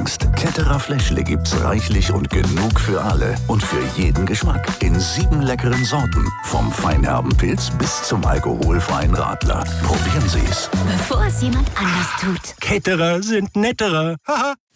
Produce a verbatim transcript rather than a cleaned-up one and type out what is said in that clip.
Angst. Ketterer Fläschle gibt's reichlich und genug für alle. Und für jeden Geschmack. In sieben leckeren Sorten. Vom feinherben Pilz bis zum alkoholfreien Radler. Probieren Sie's. Bevor es jemand anders tut. Ketterer sind netterer. Haha.